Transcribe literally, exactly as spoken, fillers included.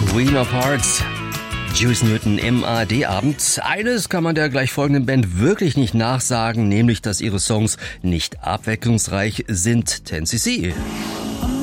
Queen of Hearts. Juice Newton M A D-Abend. Eines kann man der gleich folgenden Band wirklich nicht nachsagen, nämlich, dass ihre Songs nicht abwechslungsreich sind. ten C C.